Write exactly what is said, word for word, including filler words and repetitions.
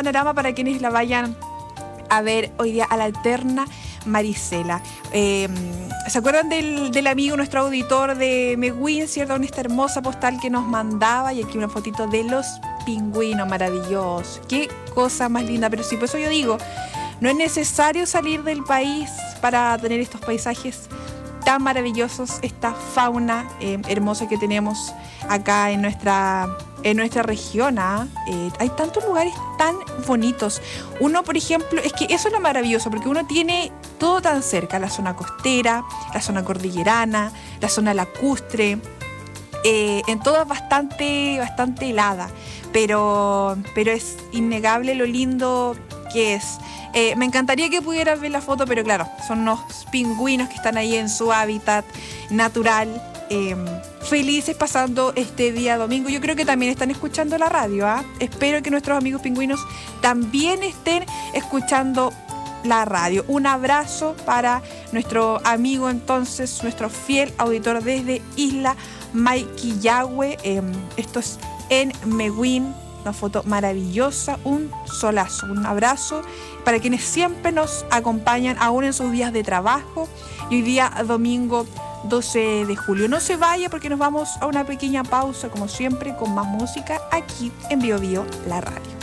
panorama para quienes la vayan a ver hoy día a la eterna Marisela. Eh, ¿Se acuerdan del, del amigo, nuestro auditor de Meguín, cierto? Esta hermosa postal que nos mandaba, y aquí una fotito de los pingüinos, maravillosos. Qué cosa más linda, pero sí, por eso yo digo, no es necesario salir del país para tener estos paisajes tan maravillosos, esta fauna eh, hermosa que tenemos acá en nuestra, en nuestra región. ¿ah? Eh, hay tantos lugares tan bonitos. Uno, por ejemplo, es que eso es lo maravilloso, porque uno tiene todo tan cerca, la zona costera, la zona cordillerana, la zona lacustre, eh, en todas bastante, bastante helada, pero, pero es innegable lo lindo que es. Eh, me encantaría que pudieras ver la foto, pero claro, son unos pingüinos que están ahí en su hábitat natural, eh, felices pasando este día domingo. Yo creo que también están escuchando la radio, ¿ah? Espero que nuestros amigos pingüinos también estén escuchando la radio. Un abrazo para nuestro amigo entonces, nuestro fiel auditor desde Isla Maiquillahue. Eh, esto es en Meguín. Una foto maravillosa, un solazo, un abrazo para quienes siempre nos acompañan aún en sus días de trabajo, y hoy día domingo doce de julio. No se vaya porque nos vamos a una pequeña pausa, como siempre, con más música aquí en Bio Bio, la radio.